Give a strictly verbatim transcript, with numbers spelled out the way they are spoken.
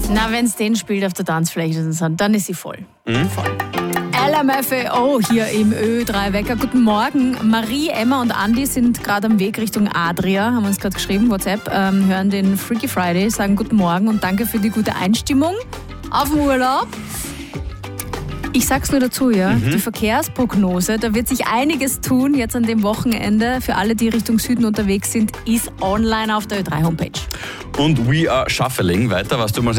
Na, wenn es den spielt auf der Tanzfläche, dann ist sie voll. Mhm. Voll. L M F A O hier im Ö drei Wecker. Guten Morgen. Marie, Emma und Andi sind gerade am Weg Richtung Adria, haben uns gerade geschrieben, WhatsApp, ähm, hören den Freaky Friday, sagen guten Morgen und danke für die gute Einstimmung auf den Urlaub. Ich sag's nur dazu, ja, mhm. die Verkehrsprognose, da wird sich einiges tun jetzt an dem Wochenende. Für alle, die Richtung Süden unterwegs sind, ist online auf der Ö drei Homepage. Und We Are Shuffling weiter, was du mal